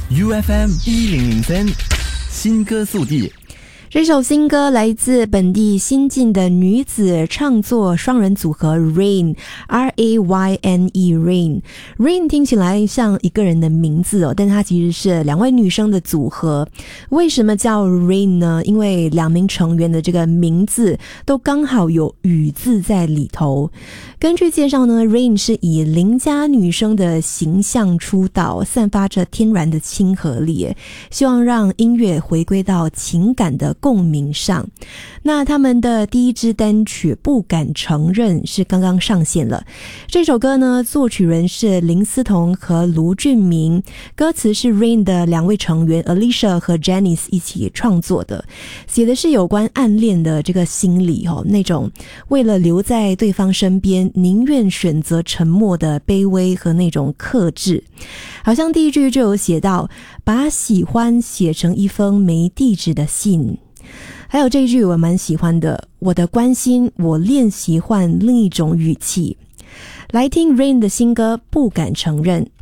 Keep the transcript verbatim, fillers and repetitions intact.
U F M 一零零三新歌速递。 这首新歌来自本地新晋的女子唱作双人组合 Rain R A Y N E Rain Rain 听起来像一个人的名字哦，但它其实是两位女生的组合。为什么叫 Rain 呢？因为两名成员的这个名字都刚好有雨字在里头。根据介绍呢， Rain 是以邻家女生的形象出道，散发着天然的亲和力，希望让音乐回归到情感的共鸣上。那他们的第一支单曲不敢承认是刚刚上线了。这首歌呢，作曲人是林思彤和卢俊明，歌词是 Rain 的两位成员 Alicia 和 Janice 一起创作的，写的是有关暗恋的这个心理哦，那种为了留在对方身边宁愿选择沉默的卑微和那种克制。好像第一句就有写到把喜欢写成一封没地址的信。还有这一句我蛮喜欢的，我的关心我练习换另一种语气。来听 Rain 的新歌不敢承认。